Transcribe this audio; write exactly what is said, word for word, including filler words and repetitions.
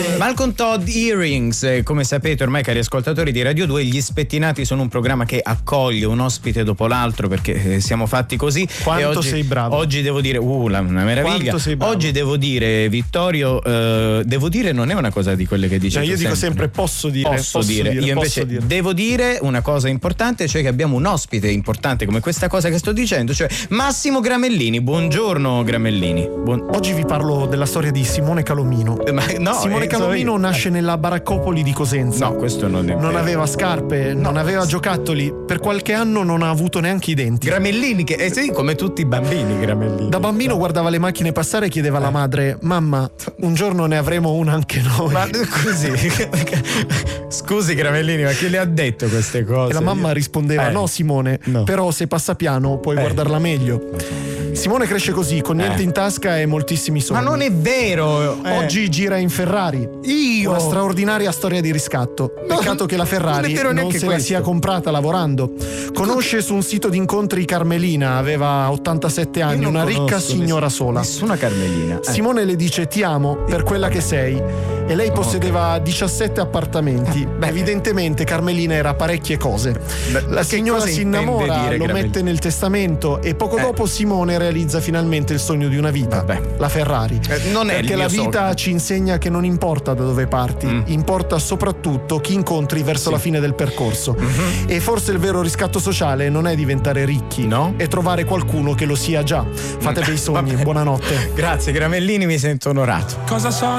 Malcolm Todd Earrings, come sapete ormai cari ascoltatori di Radio due, gli spettinati sono un programma che accoglie un ospite dopo l'altro perché siamo fatti così. Quanto e oggi, sei bravo. Oggi devo dire, uh, una meraviglia. Oggi devo dire, Vittorio, eh, devo dire non è una cosa di quelle che dici. Cioè, io dico sempre. sempre posso dire. Posso, posso dire. dire. Io posso invece dire. devo dire una cosa importante, cioè che abbiamo un ospite importante come questa cosa che sto dicendo, cioè Massimo Gramellini. Buongiorno Gramellini. Buon... Oggi vi parlo della storia di Simone Calomino. Ma no, Simone eh, Calomino so nasce nella baraccopoli di Cosenza. No, questo non è Non vero. aveva scarpe, No. non aveva giocattoli. Per qualche anno non ha avuto neanche i denti. Gramellini, che eh, sì, come tutti i bambini, Gramellini. Da bambino guardava le macchine passare e chiedeva alla madre: mamma, un giorno ne avremo una anche noi. Ma così. Scusi Gramellini, ma chi le ha detto queste cose? E la mamma rispondeva: Eh. no Simone, No. però se passa piano puoi Eh. guardarla meglio. Simone cresce così, con niente Eh. in tasca e moltissimi sogni. Ma non è vero. Eh. Oggi gira in Ferrari. Io. Una straordinaria storia di riscatto. No, Peccato che la non è Ferrari vero non, neanche se la questo. sia comprata lavorando. Conosce su un sito di incontri Carmelina, aveva ottantasette anni, Io non una ricca conosco signora ness- sola. Nessuna Carmelina. Eh. Simone le dice: ti amo per quella che sei. E lei possedeva diciassette appartamenti. Beh. Evidentemente Carmelina era parecchie cose. Beh, La che signora cosa si intende innamora, dire, lo Gramellini? mette nel testamento e poco Eh. dopo Simone realizza finalmente il sogno di una vita, Vabbè. la Ferrari. Eh, non è il Perché mio la vita sogno. ci insegna che non importa da dove parti, Mm. importa soprattutto chi incontri verso Sì. la fine del percorso. Mhm. E forse il vero riscatto sociale non è diventare ricchi, No? è trovare qualcuno che lo sia già. Fate bei sogni, Vabbè. buonanotte. Grazie Gramellini, mi sento onorato. Cosa so